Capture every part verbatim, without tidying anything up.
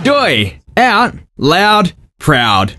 Joy. Out. Loud. Proud.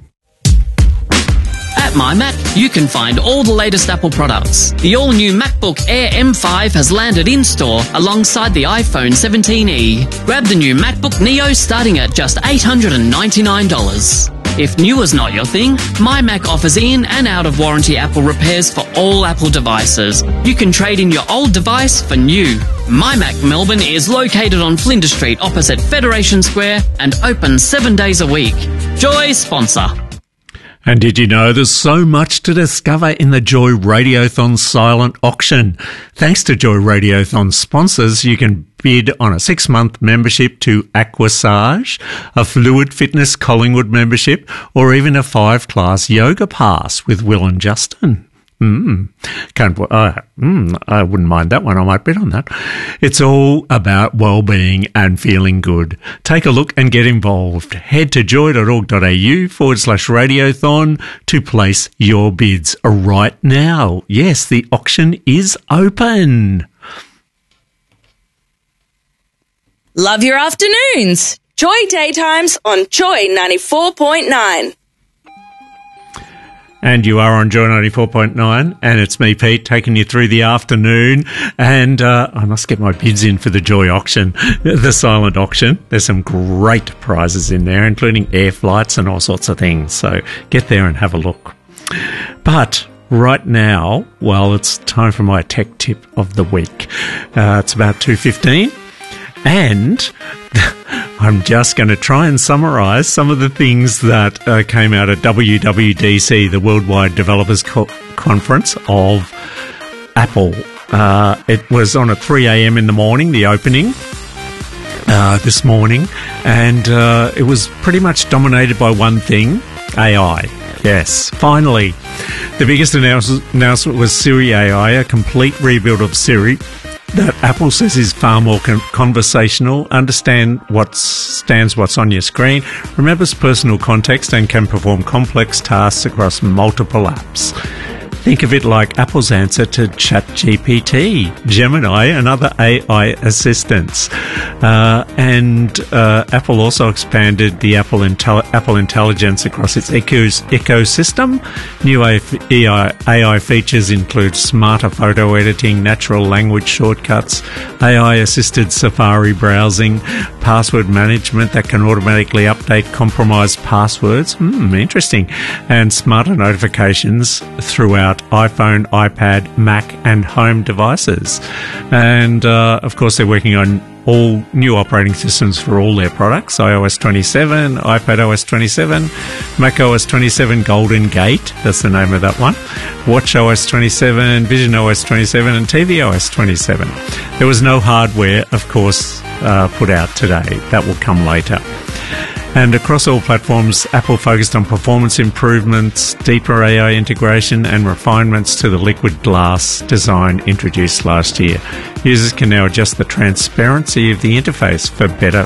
At MyMac, you can find all the latest Apple products. The all-new MacBook Air M five has landed in-store alongside the iPhone seventeen E. Grab the new MacBook Neo starting at just eight hundred ninety-nine dollars. If new is not your thing, MyMac offers in and out-of-warranty Apple repairs for all Apple devices. You can trade in your old device for new. MyMac Melbourne is located on Flinders Street opposite Federation Square and open seven days a week. Joy sponsor. And did you know there's so much to discover in the Joy Radiothon silent auction? Thanks to Joy Radiothon sponsors, you can bid on a six-month membership to Aquasage, a Fluid Fitness Collingwood membership, or even a five-class yoga pass with Will and Justin. Mm. Can't, uh, mm, I wouldn't mind that one. I might bid on that. It's all about well-being and feeling good. Take a look and get involved. Head to joy.org.au forward slash radiothon to place your bids right now. Yes, the auction is open. Love your afternoons. Joy Daytimes on Joy ninety-four point nine. And you are on Joy ninety-four point nine, and it's me, Pete, taking you through the afternoon. And uh, I must get my bids in for the Joy auction, the silent auction. There's some great prizes in there, including air flights and all sorts of things. So get there and have a look. But right now, well, it's time for my tech tip of the week. Uh, it's about two fifteen, and I'm just going to try and summarise some of the things that uh, came out at W W D C, the Worldwide Developers Co- Conference of Apple. Uh, it was on at three a.m. in the morning, the opening uh, this morning, and uh, it was pretty much dominated by one thing, A I. Yes, finally. The biggest announce- announcement was Siri A I, a complete rebuild of Siri that Apple says is far more con- conversational, understand what stands what's on your screen, remembers personal context, and can perform complex tasks across multiple apps. Think of it like Apple's answer to ChatGPT, Gemini, and other A I assistants. Uh, and uh, Apple also expanded the Apple, Intel- Apple Intelligence across its ecos- ecosystem. New A I features include smarter photo editing, natural language shortcuts, A I-assisted Safari browsing, password management that can automatically update compromised passwords. Hmm, interesting. And smarter notifications throughout iPhone, iPad, Mac and home devices. And uh, of course they're working on all new operating systems for all their products: iOS twenty-seven, iPadOS twenty-seven, macOS twenty-seven Golden Gate, that's the name of that one, watchOS twenty-seven, visionOS twenty-seven and tvOS twenty-seven. There was no hardware, of course, uh, put out today. That will come later. And across all platforms, Apple focused on performance improvements, deeper A I integration, and refinements to the liquid glass design introduced last year. Users can now adjust the transparency of the interface for better